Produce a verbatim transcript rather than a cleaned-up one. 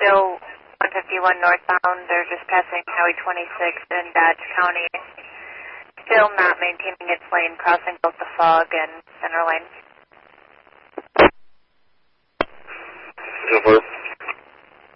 still one fifty-one northbound. They're just passing Highway twenty-six in Dodge County. Still not maintaining its lane, crossing both the fog and center lane. So far.